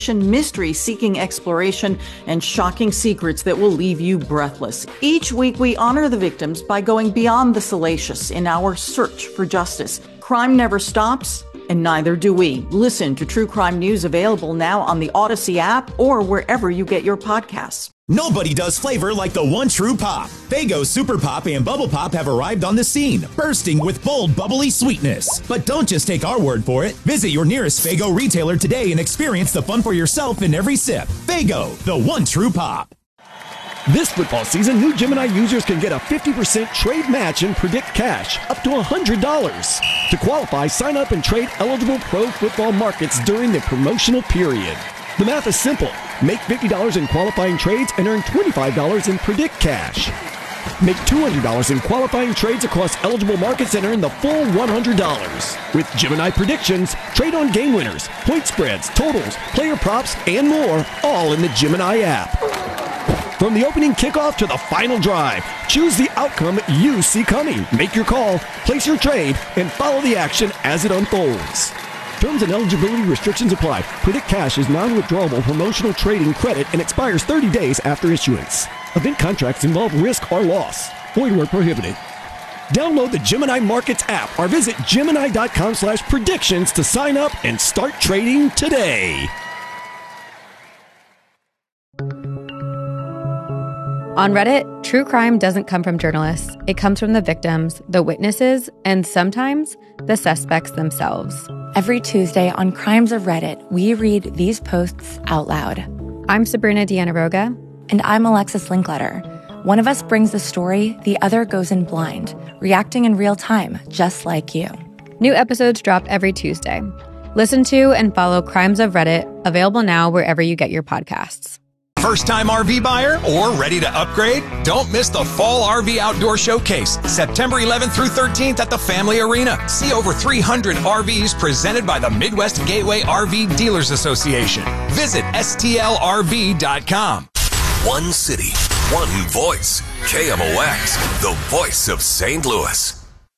mystery seeking exploration, and shocking secrets that will leave you breathless. Each week we honor the victims by going beyond the salacious in our search for justice. Crime never stops, and neither do we. Listen to True Crime News, available now on the Odyssey app or wherever you get your podcasts. Nobody does flavor like the one true pop. Faygo Super Pop and Bubble Pop have arrived on the scene, bursting with bold, bubbly sweetness. But don't just take our word for it. Visit your nearest Faygo retailer today and experience the fun for yourself in every sip. Faygo, the one true pop. This football season, new Gemini users can get a 50% trade match and Predict Cash, up to $100. To qualify, sign up and trade eligible pro football markets during the promotional period. The math is simple. Make $50 in qualifying trades and earn $25 in Predict Cash. Make $200 in qualifying trades across eligible markets and earn the full $100. With Gemini Predictions, trade on game winners, point spreads, totals, player props, and more, all in the Gemini app. From the opening kickoff to the final drive, choose the outcome you see coming. Make your call, place your trade, and follow the action as it unfolds. Terms and eligibility restrictions apply. Predict Cash is non-withdrawable promotional trading credit and expires 30 days after issuance. Event contracts involve risk or loss. Void where prohibited. Download the Gemini Markets app or visit Gemini.com/predictions to sign up and start trading today. On Reddit, true crime doesn't come from journalists. It comes from the victims, the witnesses, and sometimes the suspects themselves. Every Tuesday on Crimes of Reddit, we read these posts out loud. I'm Sabrina Diana-Roga. And I'm Alexis Linkletter. One of us brings the story, the other goes in blind, reacting in real time, just like you. New episodes drop every Tuesday. Listen to and follow Crimes of Reddit, available now wherever you get your podcasts. First-time RV buyer or ready to upgrade? Don't miss the Fall RV Outdoor Showcase, September 11th through 13th at the Family Arena. See over 300 RVs presented by the Midwest Gateway RV Dealers Association. Visit STLRV.com. One city, one voice. KMOX, the voice of St. Louis.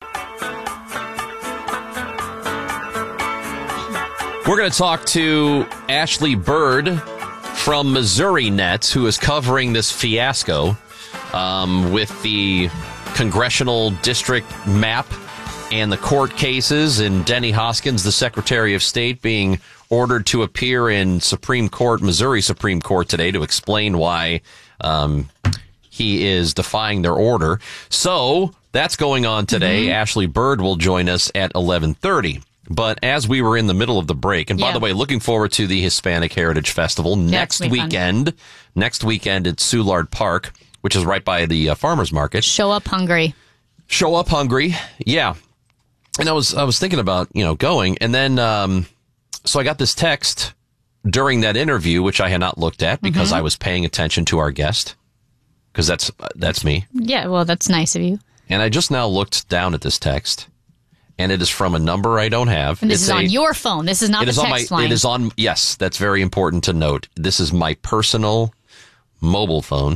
We're going to talk to Ashley Bird from Missouri Net, who is covering this fiasco with the congressional district map and the court cases, and Denny Hoskins, the Secretary of State, being ordered to appear in Missouri Supreme Court today to explain why he is defying their order. So that's going on today. Ashley Bird will join us at 11:30. But as we were in the middle of the break, and by the way, looking forward to the Hispanic Heritage Festival next weekend. Fun. Next weekend at Soulard Park, which is right by the farmers market. Show up hungry. Show up hungry. Yeah. And I was thinking about, going, and then so I got this text during that interview, which I had not looked at because I was paying attention to our guest, because that's me. Yeah, well, that's nice of you. And I just now looked down at this text. And it is from a number I don't have. And this is on your phone. This is not the text line. It is on, yes, that's very important to note. This is my personal mobile phone.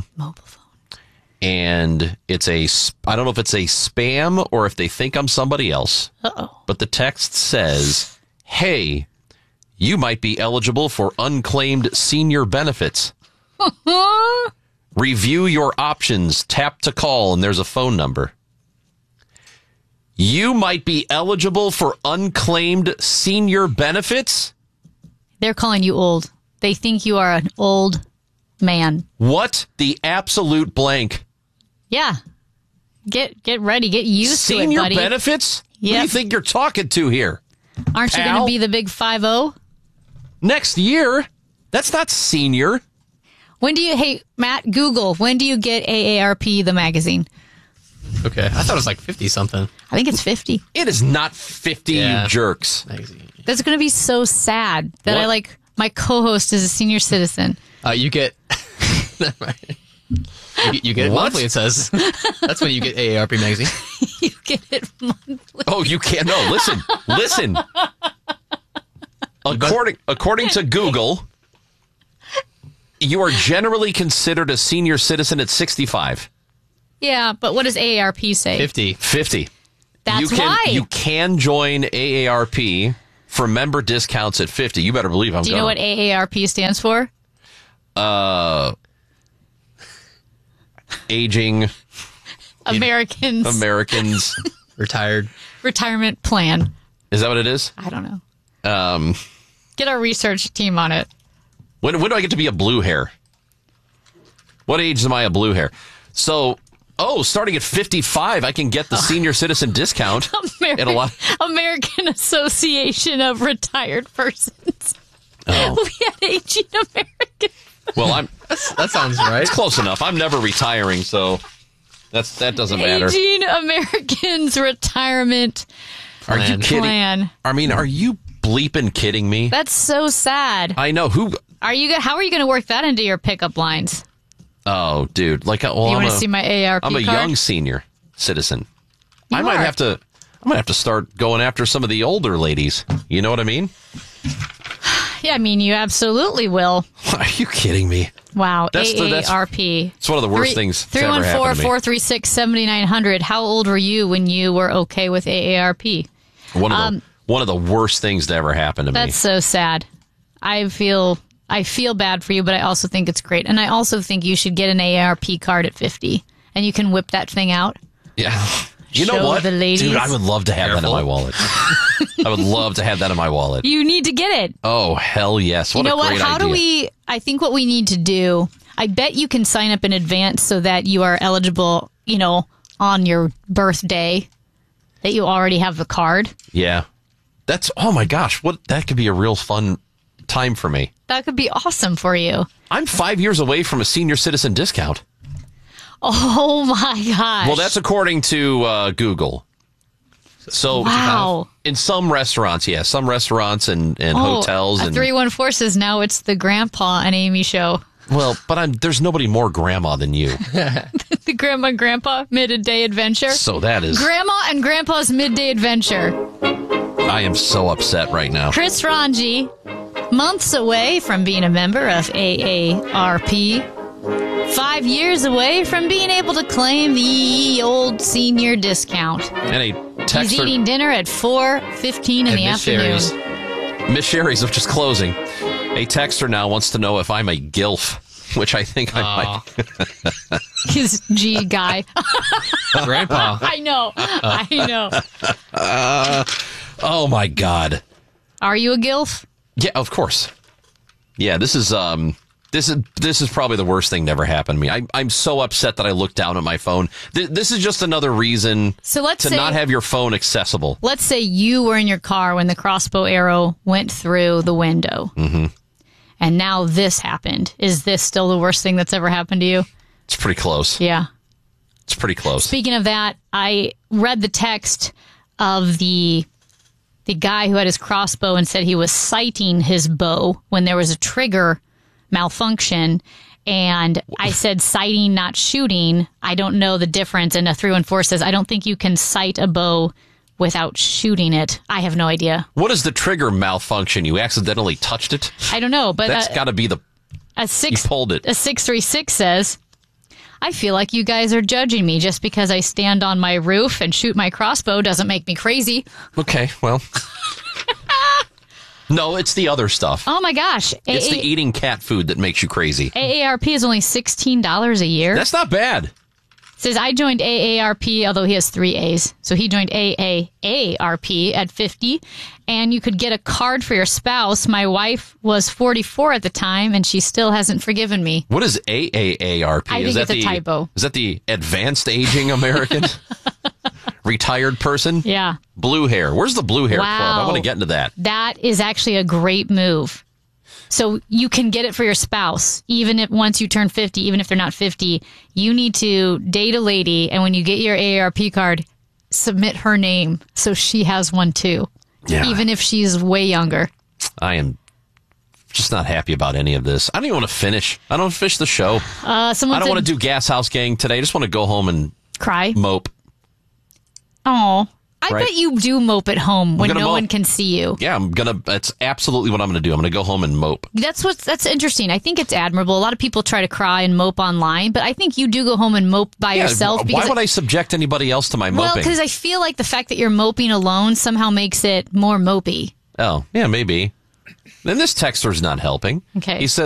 And it's I don't know if it's a spam or if they think I'm somebody else. Uh-oh. But the text says, hey, you might be eligible for unclaimed senior benefits. Review your options. Tap to call, and there's a phone number. You might be eligible for unclaimed senior benefits? They're calling you old. They think you are an old man. What the absolute blank? Yeah. Get ready. Get used to it, buddy. Senior benefits? Yep. Who do you think you're talking to here? Aren't you going to be the big 5-0? Next year? That's not senior. Hey, Matt, Google, when do you get AARP, the magazine? Okay, I thought it was like 50-something. I think it's 50. It is not 50, you jerks. That's going to be so sad that my co-host is a senior citizen. You get... you get it monthly, it says. That's when you get AARP magazine. You get it monthly. Oh, you can't. No, listen. According to Google, you are generally considered a senior citizen at 65. Yeah, but what does AARP say? 50. That's why. You can join AARP for member discounts at 50. You better believe I'm going. Do you know what AARP stands for? Aging Americans. Retirement plan. Is that what it is? I don't know. Get our research team on it. When do I get to be a blue hair? What age am I a blue hair? So, starting at 55, I can get the senior citizen discount. American Association of Retired Persons. Oh. We had Aging Americans. Well, that sounds right. It's close enough. I'm never retiring, so that doesn't matter. Aging Americans Retirement Are you kidding? Plan. I mean, are you bleeping kidding me? That's so sad. I know. How are you going to work that into your pickup lines? Oh, dude! You want to see my AARP I'm a card? young senior citizen. I might have to start going after some of the older ladies. You know what I mean? Yeah, I mean, you absolutely will. Are you kidding me? Wow, AARP. It's one of the worst things that's ever happened to me. 314-436-7900. How old were you when you were okay with AARP? One of the worst things to ever happen to me. That's so sad. I feel bad for you, but I also think it's great. And I also think you should get an AARP card at 50, and you can whip that thing out. Yeah. You know Show what? the ladies. Dude, I would love to have that in my wallet. I would love to have that in my wallet. You need to get it. Oh, hell yes. What a great idea. How do we, I think what we need to do, I bet you can sign up in advance so that you are eligible, on your birthday, that you already have the card. Yeah. Oh my gosh, that could be a real fun time for me. That could be awesome for you. I'm 5 years away from a senior citizen discount. Oh my gosh. Well, that's according to Google. So, wow. In some restaurants, some restaurants and hotels. 314 says now it's the Grandpa and Amy show. Well, but there's nobody more grandma than you. The Grandma and Grandpa Midday Adventure. So that is Grandma and Grandpa's Midday Adventure. I am so upset right now. Chris Ranji, months away from being a member of AARP. 5 years away from being able to claim the old senior discount. And a texter. He's eating dinner at 4:15 in the afternoon. Miss Sherry's, which is closing. A texter now wants to know if I'm a GILF, which I think I might. His G guy. Grandpa. I know. Oh my God. Are you a GILF? Yeah, of course. Yeah, this is probably the worst thing to ever happen to me. I'm so upset that I looked down at my phone. This is just another reason to not have your phone accessible. Let's say you were in your car when the crossbow arrow went through the window. Mm-hmm. And now this happened. Is this still the worst thing that's ever happened to you? It's pretty close. Yeah. It's pretty close. Speaking of that, I read the text of the guy who had his crossbow and said he was sighting his bow when there was a trigger malfunction. And I said sighting, not shooting. I don't know the difference. And a 314 says, I don't think you can sight a bow without shooting it. I have no idea. What is the trigger malfunction? You accidentally touched it? I don't know, but that's got to be you pulled it. A 636 says, I feel like you guys are judging me just because I stand on my roof and shoot my crossbow doesn't make me crazy. Okay, well. No, it's the other stuff. Oh my gosh. It's the eating cat food that makes you crazy. AARP is only $16 a year. That's not bad. Says, I joined AARP, although he has 3 A's. So he joined AARP at 50, and you could get a card for your spouse. My wife was 44 at the time, and she still hasn't forgiven me. What is AARP? I think it's a typo. Is that the Advanced Aging American? Retired person? Yeah. Blue hair. Where's the blue hair club? I want to get into that. That is actually a great move. So you can get it for your spouse, even if once you turn 50, even if they're not 50, you need to date a lady. And when you get your AARP card, submit her name so she has one too. Yeah. Even if she's way younger. I am just not happy about any of this. I don't even want to finish. I don't want to finish the show. I don't want to do Gas House Gang today. I just want to go home and cry, mope. Oh, I bet you do mope at home when no one can see you. Yeah, that's absolutely what I'm going to do. I'm going to go home and mope. That's interesting. I think it's admirable. A lot of people try to cry and mope online, but I think you do go home and mope by yourself. Why would I subject anybody else to my moping? Well, because I feel like the fact that you're moping alone somehow makes it more mopey. Oh, yeah, maybe. Then this texter's not helping. Okay. He says,